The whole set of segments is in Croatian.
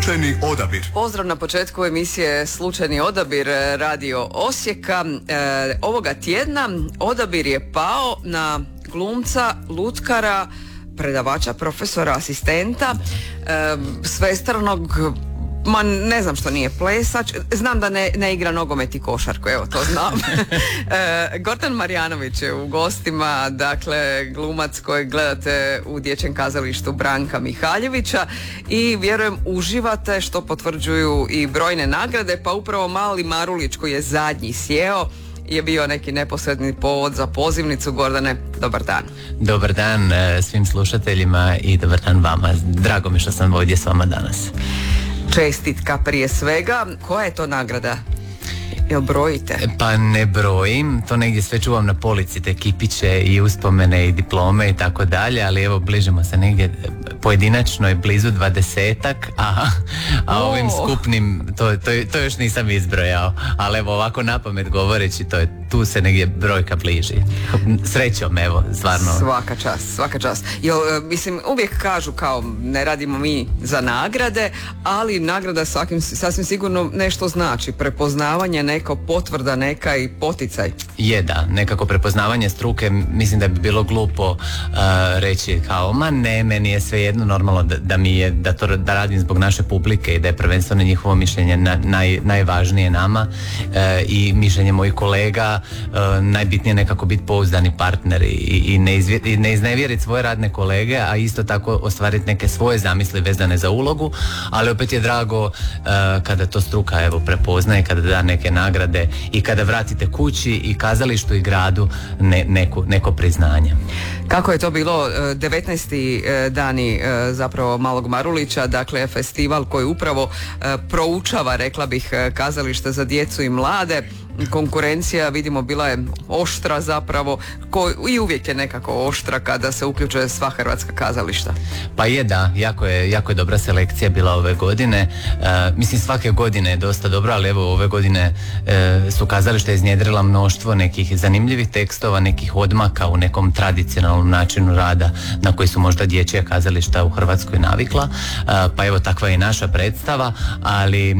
Slučajni odabir. Pozdrav na početku emisije Slučajni odabir Radio Osijeka. Ovoga tjedna odabir je pao na glumca, lutkara, predavača, profesora, asistenta, svestranog, ma ne znam što nije plesač, znam da ne igra nogomet i košarku, evo to znam. Gordan Marjanović je u gostima, dakle glumac kojeg gledate u dječjem kazalištu Branka Mihaljevića i vjerujem uživate, što potvrđuju i brojne nagrade, pa upravo mali Marulić koji je zadnji sjeo je bio neki neposredni povod za pozivnicu. Gordane, dobar dan. Dobar dan svim slušateljima i dobar dan vama. Drago mi što sam ovdje s vama danas. Čestitka prije svega. Koja je to nagrada? Jel brojite? Pa ne brojim, to negdje sve čuvam na polici, te kipiće i uspomene i diplome i tako dalje, ali evo bližimo se negdje pojedinačno je blizu 20-ak, a ovim skupnim to još nisam izbrojao, ali evo ovako napamet govoreći tu se negdje brojka bliži. Srećom, evo, stvarno. Svaka čast. Mislim, uvijek kažu kao ne radimo mi za nagrade, ali nagrada sasvim sigurno nešto znači. Prepoznavanje, neka potvrda, neka i poticaj. Je, da, nekako prepoznavanje struke, mislim da bi bilo glupo reći kao, ma ne, meni je svejedno, normalno da radim zbog naše publike i da je prvenstveno njihovo mišljenje najvažnije nama i mišljenje mojih kolega, najbitnije nekako biti pouzdani partner i ne iznevjeriti svoje radne kolege, a isto tako ostvariti neke svoje zamisli vezane za ulogu, ali opet je drago kada to struka evo prepoznaje, kada da neke nagrade i kada vratite kući i kazalištu i gradu neko priznanje. Kako je to bilo 19. dani zapravo Malog Marulića, dakle festival koji upravo proučava, rekla bih, kazalište za djecu i mlade. Konkurencija, vidimo, bila je oštra zapravo, i uvijek je nekako oštra kada se uključuje sva hrvatska kazališta. Pa je, da, jako je dobra selekcija bila ove godine. Mislim, svake godine je dosta dobro, ali evo ove godine su kazališta iznjedrila mnoštvo nekih zanimljivih tekstova, nekih odmaka u nekom tradicionalnom načinu rada na koji su možda dječja kazališta u Hrvatskoj navikla. Pa evo, takva je i naša predstava, ali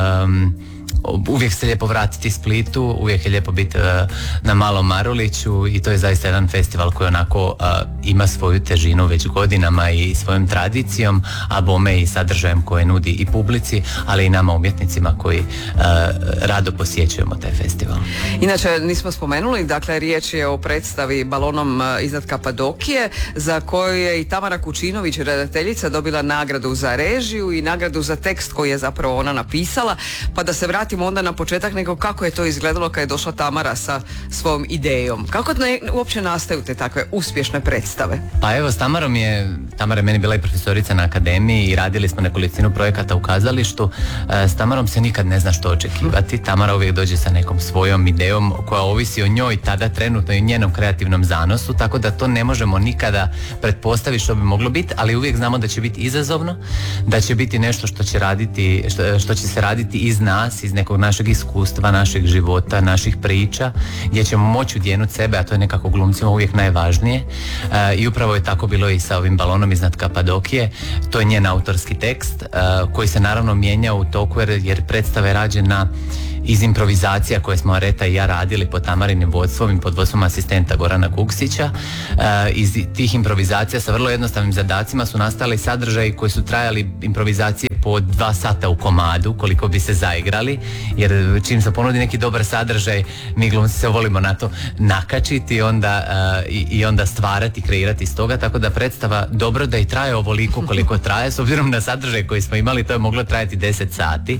uvijek se lijepo vratiti Splitu, uvijek je lijepo biti na Malom Maruliću i to je zaista jedan festival koji onako ima svoju težinu već godinama i svojom tradicijom, a bome i sadržajem koje nudi i publici, ali i nama umjetnicima koji rado posjećujemo taj festival. Inače, nismo spomenuli, dakle riječ je o predstavi Balonom iznad Kapadokije, za koju je i Tamara Kučinović, redateljica, dobila nagradu za režiju i nagradu za tekst koji je zapravo ona napisala, pa da se vratimo onda na početak nego kako je to izgledalo kad je došla Tamara sa svojom idejom. Kako uopće nastaju te takve uspješne predstave? Pa evo, Tamara je meni bila i profesorica na akademiji i radili smo nekolicinu projekata u kazalištu. S Tamarom se nikad ne zna što očekivati. Tamara uvijek dođe sa nekom svojom idejom koja ovisi o njoj tada trenutno i njenom kreativnom zanosu, tako da to ne možemo nikada pretpostaviti što bi moglo biti, ali uvijek znamo da će biti izazovno, da će biti nešto što će se raditi iz nas, iz nekog našeg iskustva, našeg života, naših priča, gdje ćemo moći udjenuti sebe, a to je nekako glumcima uvijek najvažnije. I upravo je tako bilo i sa ovim Balonom iznad Kapadokije. To je njen autorski tekst koji se naravno mijenja u toku jer predstava je rađena iz improvizacija koje smo Areta i ja radili pod Tamarinim vodstvom i pod vodstvom asistenta Gorana Kuksića. Iz tih improvizacija sa vrlo jednostavnim zadacima su nastali sadržaji koji su trajali improvizacije po 2 sata u komadu, koliko bi se zaigrali, jer čim se ponudi neki dobar sadržaj, mi glumci se volimo na to nakačiti i onda stvarati, kreirati iz toga, tako da predstava dobro da i traje ovoliko koliko traje, s obzirom na sadržaj koji smo imali, to je moglo trajati 10 sati.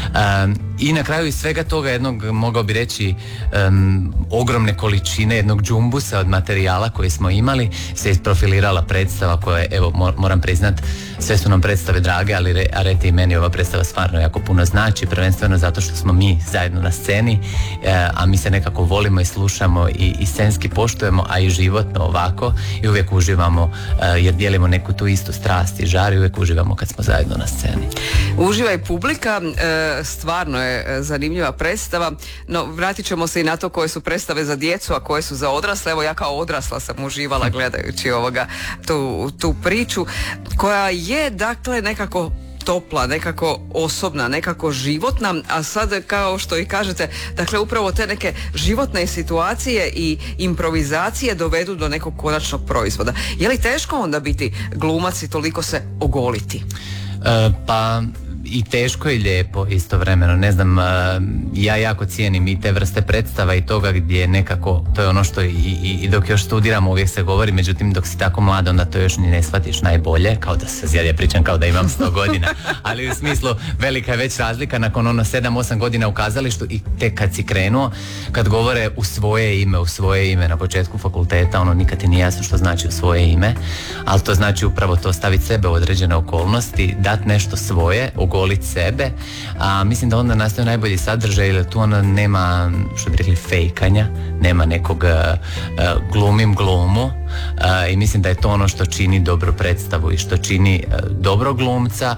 I na kraju iz svega toga jednog, mogao bi reći, ogromne količine, jednog džumbusa od materijala koji smo imali, se isprofilirala predstava koja, evo, moram priznat, sve su nam predstave drage, ali Arete i meni ova predstava stvarno jako puno znači, prvenstveno zato što smo mi zajedno na sceni, a mi se nekako volimo i slušamo i scenski poštujemo, a i životno ovako, i uvijek uživamo jer dijelimo neku tu istu strast i žar i uvijek uživamo kad smo zajedno na sceni. Uživa i publika, stvarno je zanimljiva predstava, no vratit ćemo se i na to koje su predstave za djecu, a koje su za odrasle. Evo, ja kao odrasla sam uživala gledajući tu priču, koja je dakle nekako topla, nekako osobna, nekako životna, a sad kao što i kažete, dakle upravo te neke životne situacije i improvizacije dovedu do nekog konačnog proizvoda. Je li teško onda biti glumac i toliko se ogoliti? Pa i teško i lijepo istovremeno. Ne znam, ja jako cijenim i te vrste predstava i toga gdje nekako, to je ono što i dok još studiramo uvijek se govori, međutim dok si tako mlad onda to još ni ne shvatiš najbolje, kao da se ja pričam kao da imam 100 godina, ali u smislu velika je već razlika nakon 7-8 godina u kazalištu i tek kad si krenuo, kad govore u svoje ime na početku fakulteta, nikad ti nije jasno što znači u svoje ime, ali to znači upravo to, staviti sebe u određene okolnosti, dati nešto svoje, ogoliti sebe, a mislim da onda nastaje najbolji sadržaj, jer tu onda nema, što bi rekli, fejkanja, nema nekog glumim glumu, i mislim da je to ono što čini dobru predstavu i što čini dobrog glumca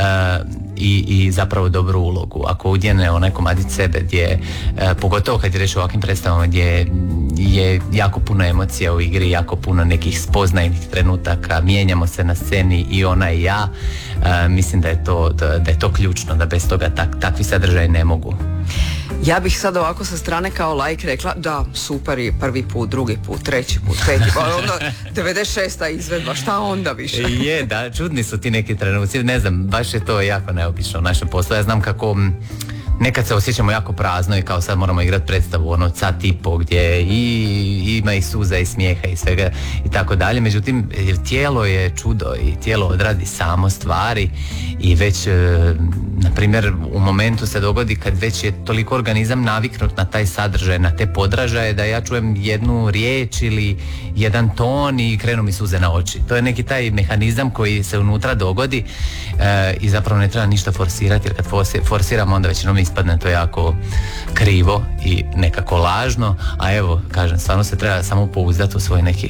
i zapravo dobru ulogu. Ako udjene onaj komadić sebe gdje, pogotovo kad je reč o ovakvim predstavama gdje je jako puno emocija u igri, jako puno nekih spoznajnih trenutaka, mijenjamo se na sceni i ona i ja, mislim da je to ključno, da bez toga takvi sadržaji ne mogu. Ja bih sad ovako sa strane kao laik rekla da super je prvi put, drugi put, treći put, peti put, onda 96. izvedba, šta onda više? Je, da, čudni su ti neki trenuci, ne znam, baš je to jako neobično u našem poslu. Ja znam kako nekad se osjećamo jako prazno i kao sad moramo igrati predstavu sat i po gdje ima i suza i smijeha i svega i tako dalje, međutim tijelo je čudo i tijelo odradi samo stvari i već na primjer u momentu se dogodi kad već je toliko organizam naviknut na taj sadržaj, na te podražaje, da ja čujem jednu riječ ili jedan ton i krenu mi suze na oči. To je neki taj mehanizam koji se unutra dogodi i zapravo ne treba ništa forsirati, jer kad forsiramo onda većinom ispadne to jako krivo i nekako lažno, a evo, kažem, stvarno se treba samo pouzdati u svoj neki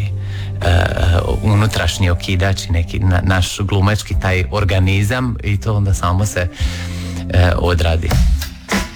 unutrašnji okidač i neki naš glumački taj organizam i to onda samo se odradi.